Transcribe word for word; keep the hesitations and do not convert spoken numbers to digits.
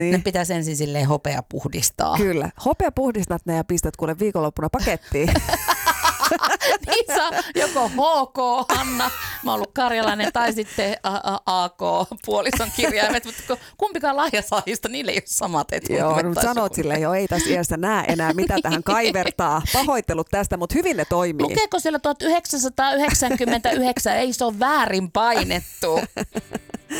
Niin. Ne pitäisi ensin silleen hopea puhdistaa. Kyllä. Hopea puhdistat ne ja pistät kuule viikonloppuna pakettiin. Niin saa joko H K, Hanna, mä oon ollut karjalainen, tai sitten A K, puolison kirjaimet, mutta kumpikaan lahjasaajista, niille ei ole samat etuimet. Joo, mutta sanot silleen jo, ei tässä iässä näe enää, mitä tähän kaivertaa. Pahoittelut tästä, mutta hyvin ne toimii. Lukeeko siellä tuhatyhdeksänsataayhdeksänkymmentäyhdeksän? Ei se ole väärin painettu.